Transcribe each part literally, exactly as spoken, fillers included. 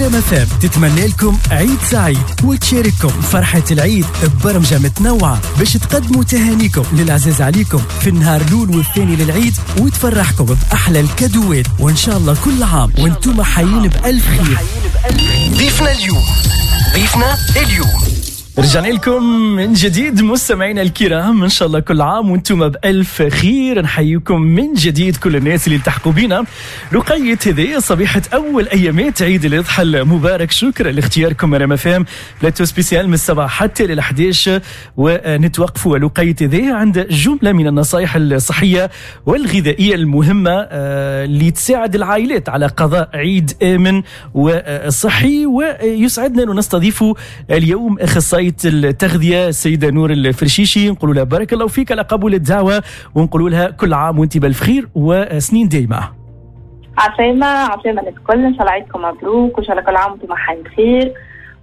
ريم فام تتمنى لكم عيد سعيد وتشارككم فرحة العيد ببرمجة متنوعة باش تقدموا تهانيكم للعزيز عليكم في النهار الأول والثاني للعيد وتفرحكم بأحلى الكادوات، وإن شاء الله كل عام وانتم حيين بألف خير. ضيفنا اليوم ضيفنا اليوم رجعنا لكم من جديد مستمعينا الكرام، ان شاء الله كل عام وانتم بألف خير. نحييكم من جديد كل الناس اللي التحقوا بنا. رقية هذه صبيحة اول ايامات عيد الاضحى المبارك. شكرا لاختياركم ريم فام بلاتو سبيسيال من السبعة حتى للأحد عشر، ونتوقفوا لقية هذه عند جملة من النصائح الصحية والغذائية المهمة اللي تساعد العائلات على قضاء عيد آمن وصحي. ويسعدنا أن نستضيف اليوم أخصائية التغذية السيدة نور الفرشيشي. نقول لها بارك الله فيك على قبول الدعوة، ونقول لها كل عام وانت بالف خير وسنين دايمة. عسلامة عسلامة للكل، ان شاء الله عيدكم مبروك وان شاء الله كل عام وانتم حين بخير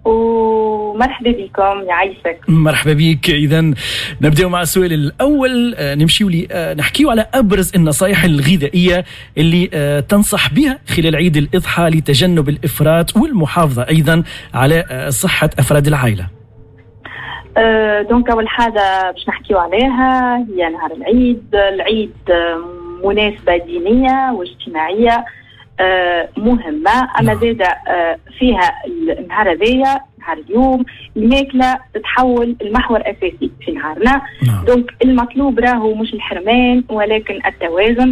ومرحبا بكم. يعيشك. مرحبا بك. إذا نبدأ مع السؤال الأول، نمشيو لي نحكيو على أبرز النصائح الغذائية اللي تنصح بها خلال عيد الإضحى لتجنب الإفراط والمحافظة أيضا على صحة أفراد العائلة. أه دونك أول حاجة باش نحكيو عليها هي نهار العيد. العيد مناسبة دينية واجتماعية أه مهمة، أما زادة أه فيها النهار هذايا نهار اليوم الماكلة تتحول المحور أساسي في نهارنا. دونك المطلوب راهو مش الحرمان ولكن التوازن.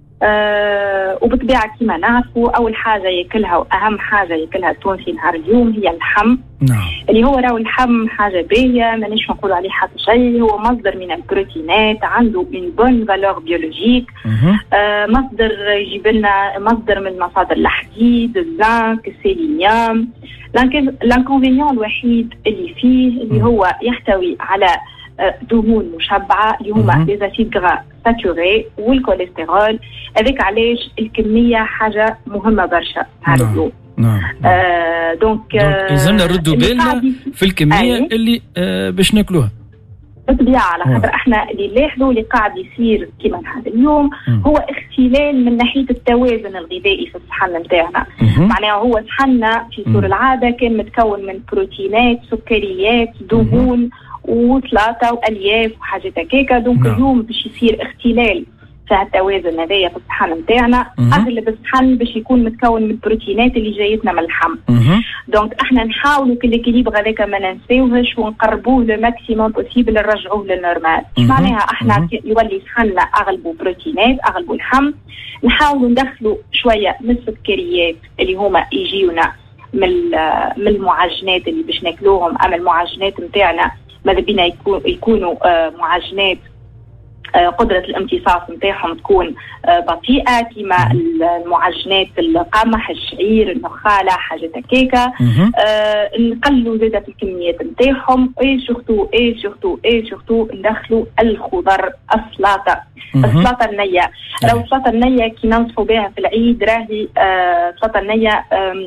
أه وبطبيعة كما نعرفوا أول حاجة ياكلها وأهم حاجة ياكلها التونسي نهار اليوم هي اللحم. نعم. اللي هو راهو اللحم حاجة باهية مانيش نقول عليه حتى شيء، هو مصدر من البروتينات، عنده من بون فالور بيولوجيك. أه مصدر يجيب لنا مصدر من مصادر الحديد، الزنك، السيلينيوم. الانكونفينيون الوحيد اللي فيه اللي هو يحتوي على دهون مشبعة اللي هما لي اسيد غرا ساتوري والكوليسترول. هذاك علاش الكمية حاجة مهمة برشا نهار اليوم. نعم. آه دونك إذا نردوا بالنا في الكمية آه اللي آه باش ناكلوها بالطبيعة، على خاطر احنا اللي نلاحظوا اللي قاعد يصير كما هذا اليوم هو اختلال من ناحية التوازن الغذائي في الصحن نتاعنا. معناها هو صحننا في طول العادة كان متكون من بروتينات، سكريات، دهون وسلطة والياف وحاجات هكاكا. دونك اليوم باش يصير اختلال في التوازن هذايا في الصحن نتاعنا. اغلب الصحن باش يكون متكون من البروتينات اللي جايتنا من اللحم. دونك احنا نحاولوا كل كليبر هذاك ما ننساوهش ونقربوه لو ماكسيموم بوسيبل نرجعوه للنورمال. معناها احنا يولي صحننا اغلبه بروتينات اغلبه لحم. نحاولوا ندخلوا شويه من السكريات اللي هما يجيونا من من المعجنات اللي باش ناكلوهم. اما المعجنات نتاعنا ماذا بينا يكون يكونوا آه معجنات آه قدرة الامتصاص نتاعهم تكون آه بطيئة، كما المعجنات القمح، الشعير، النخالة، حاجات هكاكا. آه نقلوا زادة في الكميات نتاعهم. اي شفتوا اي شفتوا اي شفتوا ندخلوا الخضر، السلطة السلطة النية. لو السلطة النية كي ننصفوا بها في العيد راهي آه السلطة النية آه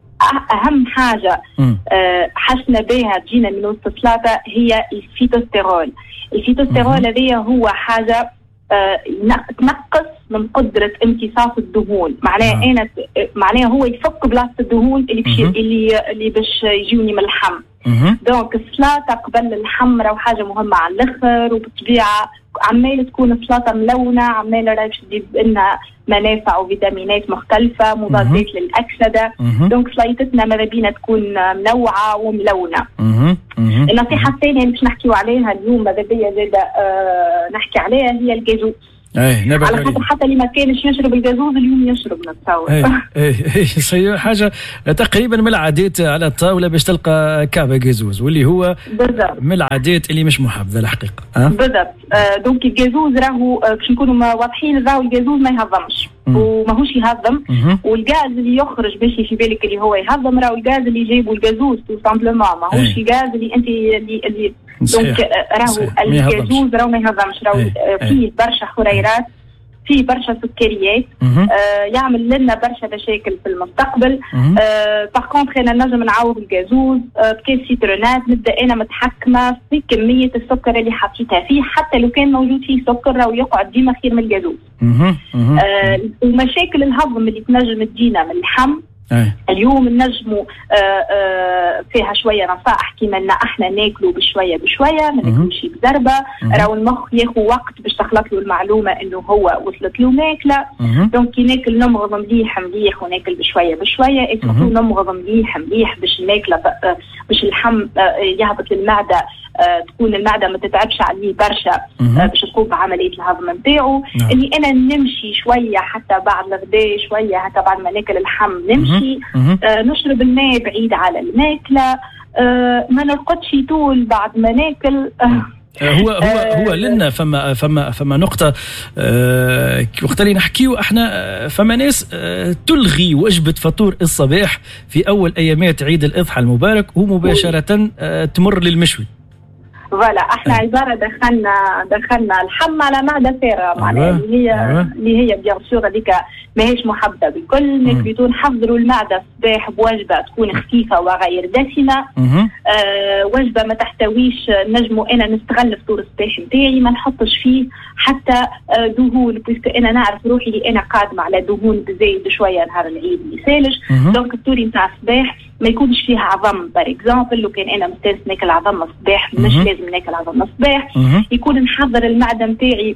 أهم حاجة أه حسنا بها تجينا من وسط السلطة هي الفيتوستيرول. الفيتوستيرول هذه هو حاجة أه تنقص من قدرة امتصاص الدهون. معناه أنا معناه هو يفك بلاصة الدهون اللي بش اللي اللي باش يجوني من اللحم. دونك السلطة قبل اللحم راهو حاجة مهمة على الآخر، وبالطبيعة عمالة تكون السلطة ملونة، عمالة راهي تجيب لنا منافع وفيتامينات مختلفة، مضادات للأكسدة. دونك سلطتنا ماذا بينا تكون منوعة وملونة. النصيحة الثانية اللي باش نحكيو عليها اليوم ماذا بيا زادة آه نحكي عليها هي الجازوز. ايه على خاطر حتى اللي ما كانش يشرب الجازوز اليوم يشرب نتصور. ايه ايه ايه حاجه تقريبا من العادات على الطاوله باش تلقى كعبه جازوز، واللي هو بالضبط من العادات اللي مش محبذه الحقيقه. أه؟ بالضبط. آه دونك الجازوز راهو باش نكونوا واضحين راهو الجازوز ما يهضمش وماهوش يهضم، والغاز اللي يخرج باش في بالك اللي هو يهضم راهو الغاز اللي جايبه الجازوز تو سامبلومون ماهوش الغاز اللي انت اللي اللي دونك راهو الجازوز راهو ما يهضمش، راهو فيه برشا حريرات، فيه برشا سكريات، آه يعمل لنا برشا مشاكل في المستقبل. باغ كونتر انا نجم نعوض الجازوز آه بكاس سيترونات، نبدا انا متحكمه في كميه السكر اللي حطيتها فيه، حتى لو كان موجود فيه سكر راهو يقعد ديما خير من الجازوز. آه ومشاكل الهضم اللي تنجم تجينا من اللحم أي. اليوم نجموا فيها شويه نصائح كيما ان احنا ناكلوا بشويه بشويه، ما ناكلوش بزربه، راهو المخ ياخذ وقت باش تخلط له المعلومه انه هو وصلت له ماكله. دونك كي ناكل نمغض مليح مليح وناكل بشويه بشويه، اسمو نمغض مليح مليح باش الماكله باش اللحم يهبط للمعده، تكون المعده ما تتعبش عليه برشا باش تقوم بعمليه الهضم نتاعو. اني انا نمشي شويه حتى بعد الغداء، شويه حتى بعد ما ناكل اللحم نمشي، آه نشرب الماء بعيد على الماكله، آه ما نرقدش طول بعد ما ناكل. آه هو هو هو لنا فما فما فما نقطه أه وقت اللي نحكيو احنا فما ناس أه تلغي وجبه فطور الصباح في اول ايامات عيد الاضحى المبارك ومباشره أه تمر للمشوي. فوالا احنا عباره دخلنا دخلنا اللحم على معده فارغه، معناها اللي هي اللي هي بيان سور هذيك ماهيش محبه بالكل. نكبتوا نحضروا المعده الصباح بوجبه تكون خفيفه وغير دسمه، آه وجبه ما تحتويش، نجموا انا نستغل فطور الصباح نتاعي ما نحطش فيه حتى آه دهون، بويسك انا نعرف روحي اللي انا قادمه على دهون بزايد شويه نهار العيد اللي سالج. دونك الفطور نتاع الصباح ما يكونش فيها عظم، بار اكزامبل لو كان انا مستانس ناكل عظم الصباح مش لازم ناكل عظم الصباح، يكون نحضر المعده نتاعي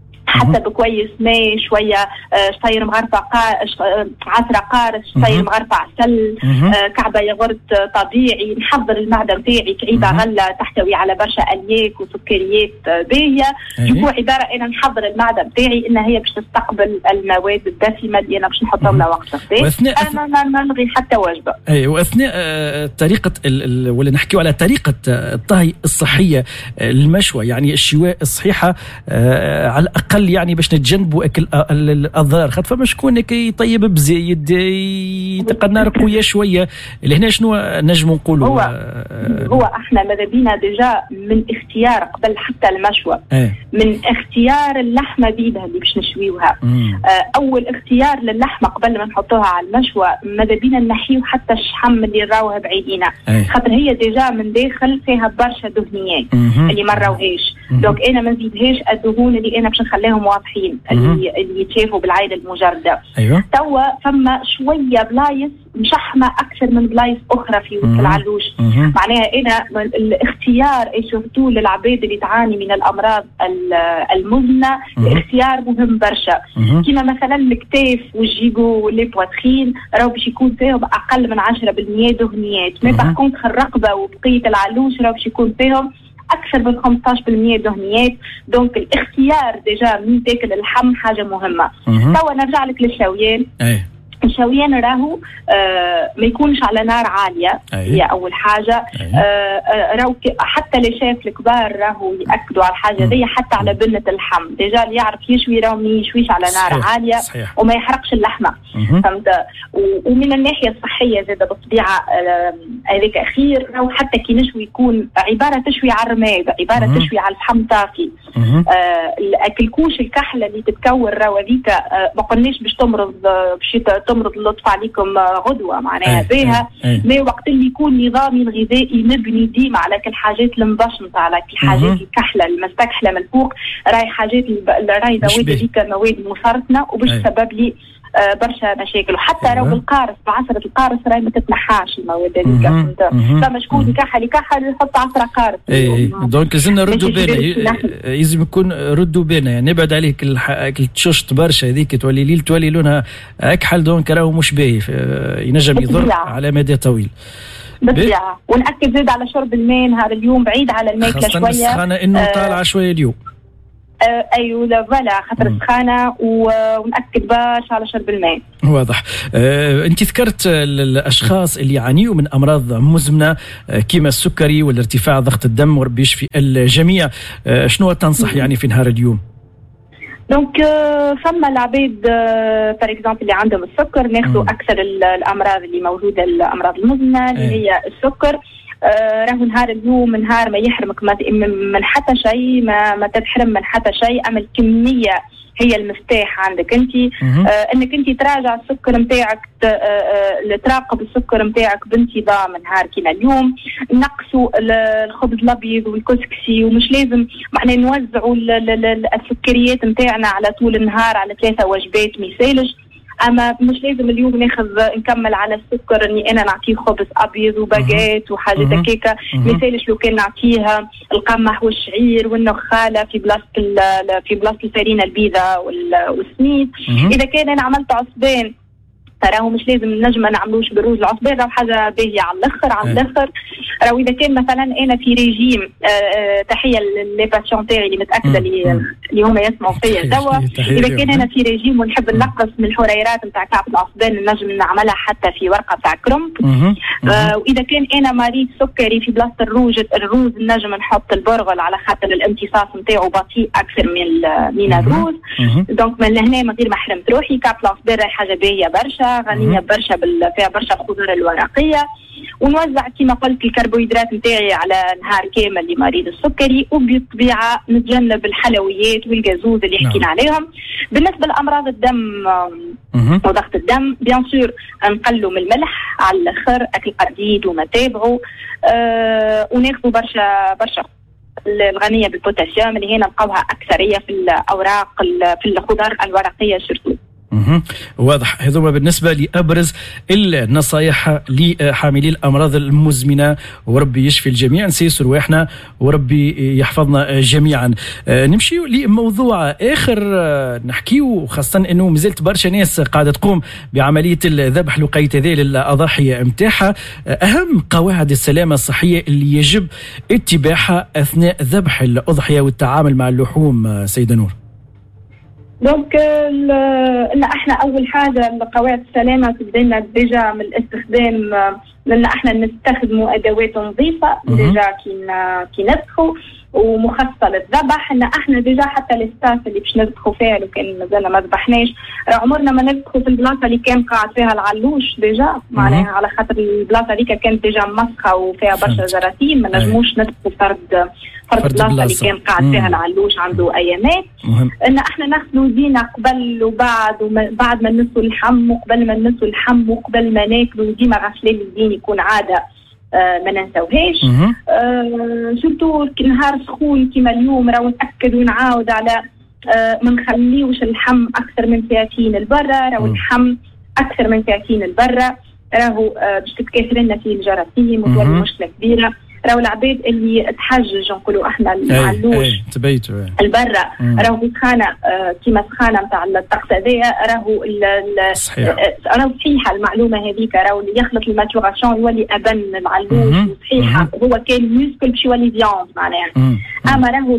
حتى بكويس ماء شويه، شطير مغرفه قارص، عصره قارص، شطير مغرفه عسل، آه كعبه ياغورت طبيعي. نحضر المعده نتاعي كعيبه غله تحتوي على برشا الياف وسكريات باهيه. يكون عباره انا نحضر المعده نتاعي انها هي باش تستقبل المواد الدسمه اللي انا باش نحطهم لها وقت الصباح. انا ما نلغي حتى وجبه. اي واثناء طريقه ولا نحكيو على طريقه الطهي الصحيه المشوى، يعني الشواء الصحيحه على الاقل يعني باش نتجنبوا اكل الاضرار، خاطر فما شكون يطيب بزايد يتقنى رقويه شويه. لهنا شنو نجموا نقولوا؟ هو هو احنا ماذا بينا ديجا من اختيار قبل حتى المشوى، اه. من اختيار اللحمه بيدها اللي باش نشويوها، اه اول اختيار للحمه قبل ما نحطوها على المشوى ماذا بينا نحيو حتى الشحم اللي نراوها بعيدينا، اه. خاطر هي ديجا من داخل فيها برشا دهنيات اللي ما نراوهاش. دونك انا ما نزيدهاش الدهون اللي انا باش نخليهم واضحين اللي اللي يتشافوا بالعين المجرده. أيوة. توا فما شويه بلايص مشحمه اكثر من بلايص اخرى في وسط العلوش، معناها انا الاختيار سورتو للعباد اللي تعاني من الامراض المزمنه الاختيار مهم برشا. كما مثلا الكتاف والجيجو والبواترين راهو باش يكون فيهم اقل من عشرة بالمئة دهنيات، ما باغ الرقبه وبقيه العلوش راهو باش يكون فيهم اكثر من خمسة عشر بالمئة دهنيات. دونك الاختيار ديجا من تاكل اللحم حاجه مهمه. توا نرجع لك للشويان. الشويان راهو آه ما يكونش على نار عاليه، هي اول حاجه. آه راهو حتى اللي شاف الكبار راهو ياكدوا على الحاجه دي، حتى على بنه اللحم ديجا اللي يعرف يشوي راهو ما يشويش على نار صحيح. عاليه صحيح. وما يحرقش اللحمه، فهمت. ومن الناحيه الصحيه زاده بالطبيعه هذاك آه خير. راهو حتى كي نشوي يكون عباره تشوي على الرماد، عباره مه. تشوي على الفحم طافي. آه الكلكوش الكحله اللي تتكون راهو هذيك آه ما قلناش باش تمرض باش تمرض اللطف عليكم غدوه معناها بها، ما وقت اللي يكون نظامي الغذائي مبني ديما على كل حاجات المبشمطه، على كل حاجات الكحله المستكحله من الفوق، راهي حاجات راهي مواد هذيك مواد مسرطنه وباش تسبب لي آه برشا مشاكل. وحتى راهو بالقارص بعصره القارص راهي ما تتنحاش المواد هذيك، فما شكون يكحل يكحل يحط عصره قارص. اي دونك لازمنا نردوا بالنا، لازم يكون ردوا بالنا يعني نبعد عليك التششط برشا هذيك تولي ليل تولي لونها اكحل، دونك راهو مش باهي ينجم يضر على مدى طويل. بالطبيعه. ونأكد زاد على شرب الماء نهار اليوم بعيد على الماكله شويه، خاصة السخانه انه آه طالعه شويه اليوم. آه ايوه لا فلا خاطر السخانه، ونأكد باش على شرب الماء. واضح. آه، انت ذكرت الاشخاص اللي يعانيوا من امراض مزمنه آه، كيما السكري والارتفاع ضغط الدم، وربي يشفي الجميع. آه، شنو تنصح يعني في نهار اليوم؟ دونك فما العباد بار اكزومبل اللي عندهم السكر ناخذوا اكثر الامراض اللي موجوده، الامراض المزمنه اللي هي السكر. آه راهو نهار اليوم نهار ما يحرمك من حتى شيء، ما, ما تتحرم من حتى شيء، اما الكميه هي المفتاح عندك انت. آه انك انت تراجع السكر نتاعك، آه تراقب السكر نتاعك بانتظام نهار كيما اليوم. نقصوا الخبز الابيض والكسكسي، ومش لازم معنا نوزعوا السكريات نتاعنا على طول النهار على ثلاثه وجبات ميسالج. اما مش لازم اليوم ناخذ نكمل على السكر اني انا نعطيه خبز ابيض وباجيت وحاجه هكاكا. مثالش لو كان نعطيها القمح والشعير والنخاله في بلاصه في بلاصه الفرينه البيضاء والسميد. اذا كان انا عملت عصبان تراه مش لازم النجمه نعملوش بالروز العصبان، راهو حاجه باهيه على الاخر على الاخر. راهو اذا كان مثلا انا في ريجيم آه تحيه لي باسيون تاعي اللي متاكده اللي, اللي هما يسمعوا فيا توا، اذا كان انا في ريجيم ونحب ننقص من الحريرات نتاع كعب العصبان نجم نعملها حتى في ورقه تاع كرنب. آه واذا كان انا مريض سكري في بلاصه الروج الروز نجم نحط البرغل على خاطر الامتصاص نتاعو بطيء اكثر من من الروز. دونك من لهنا من غير ما حرمت روحي كعب العصبان راهي حاجه باهيه برشا، غنيه برشا بال... فيها برشا الخضر الورقيه. ونوزع كما قلت الكربوهيدرات نتاعي على نهار كامل لمريض السكري، وبالطبيعه نتجنب الحلويات والجازوز اللي حكينا عليهم. بالنسبه لامراض الدم وضغط الدم بيان سور نقلوا من الملح على الاخر، اكل قديد وما تابعوا، أه وناخذوا برشا برشا الغنيه بالبوتاسيوم اللي هنا نلقاوها اكثريه في الاوراق في الخضر الورقيه سورتو. واضح. هذوما بالنسبة لأبرز النصائح لحاملي الأمراض المزمنة، وربي يشفي الجميع، نسيسر واحنا وربي يحفظنا جميعا. نمشي لموضوع آخر نحكيه، خاصة أنه مازلت برشا ناس قاعدة تقوم بعملية الذبح لقية ذي للأضاحية متاحها. أهم قواعد السلامة الصحية اللي يجب اتباعها أثناء ذبح الأضحية والتعامل مع اللحوم سيدة نور. دونك ان احنا اول حاجه قواعد السلامه تبدأنا ديجا من الاستخدام، لان احنا نستخدموا ادوات نظيفه ديجا كي كي نذبحوا ومخصصه للذبح. ان احنا ديجا حتى الستاف اللي باش نذبحوا فيها لو كان مازلنا ما ذبحناش، راه عمرنا ما نذبحوا في البلاصه اللي كان قاعد فيها العلوش ديجا، معناها على خاطر البلاصه الليك كانت ديجا مسخه وفيها برشا جراثيم، ما نجموش نذبحوا فرد فرد البلاصه اللي كان قاعد فيها العلوش عنده ايامات. ان احنا ناخذوا دينا قبل وبعد وبعد ما نسوا اللحم وقبل ما نسوا اللحم وقبل ما ناكلوا، ديما غسلان الدين يكون عاده آه ما ننسوهاش. آه سورتو نهار سخون كيما اليوم راهو نتاكد ونعاود على آه ما نخليوش اللحم اكثر من ثلاثين البرة، راهو اللحم اكثر من ثلاثين البرة راهو آه باش تتكاثر لنا فيه الجراثيم وتولي مشكله كبيره. راهو العباد اللي تحجج نقولوا احنا العلوش تبيتوا البرة راهو في سخانه آه كيما سخانه نتاع الطقس هذايا، راهو صحيح راهو صحيحه المعلومه هذيك، راهو اللي يخلط الماتوراسيون يولي ابن العلوش صحيحه، هو كان ميسكل باش يولي فياند معناها. اما راهو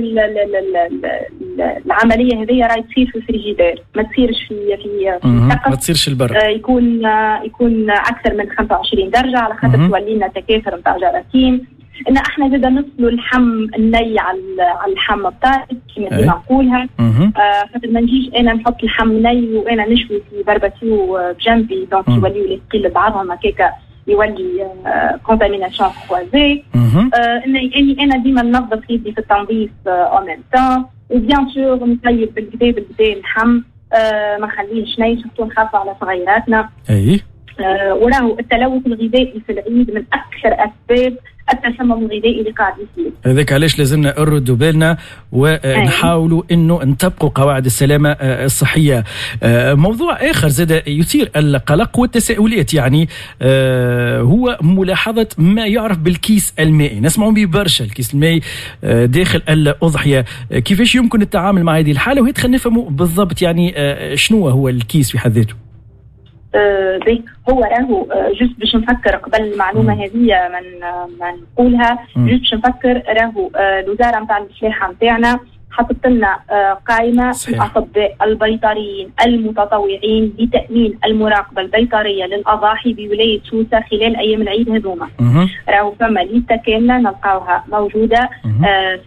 العمليه هذيا راهي تصير في الفريجيدير، ما تصيرش في في ما تصيرش البرة، آه يكون آه يكون اكثر من خمسة وعشرين درجه على خاطر تولي لنا تكاثر نتاع جراثيم. ان احنا زاد نصلوا اللحم الني على على اللحم الطارد كما ديما نقولها، آه خاطر ما نجيش انا نحط اللحم ني وانا نشوي في باربيكيو بجنبي، دونك يوليو لي ثقيل بعضهم هكاكا يولي كونتاميناسيون كروازي. اني انا ديما ننظف يدي في التنظيف اون ميم طون، وبيان سور نطيب بالكدا بالكدا اللحم، آه ما نخليهش ني، سورتو نخاف على صغيراتنا. اي آه وراهو التلوث الغذائي في العيد من اكثر اسباب التسمم الغذائي اللي قاعد يصير. هذاك علاش لازمنا نردوا بالنا ونحاولوا انه نطبقوا قواعد السلامه الصحيه. موضوع اخر زاد يثير القلق والتساؤلات، يعني هو ملاحظه ما يعرف بالكيس المائي. نسمعوا به برشا الكيس المائي داخل الاضحيه، كيفاش يمكن التعامل مع هذه الحاله؟ وهي خلينا نفهموا بالضبط يعني شنو هو الكيس في حد ذاته. آه هو راهو آه جست باش نفكر قبل المعلومه هذه من ما نقولها، جست باش نفكر راهو آه الوزاره نتاع الفلاحه نتاعنا حطت لنا آه قائمه الاطباء البيطريين المتطوعين لتامين المراقبه البيطريه للاضاحي بولايه سوسه خلال ايام العيد هذوما. راهو فما ليسته كامله نلقاوها موجوده، آه